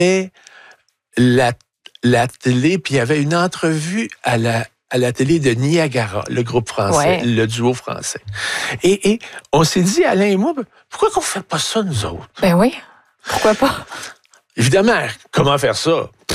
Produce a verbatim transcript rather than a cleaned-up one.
Et la, la télé, puis il y avait une entrevue à la, à la télé de Niagara, le groupe français, Ouais. le duo français. Et, et on s'est dit, Alain et moi, pourquoi qu'on fait pas ça, nous autres? Ben oui, pourquoi pas? Évidemment, comment faire ça?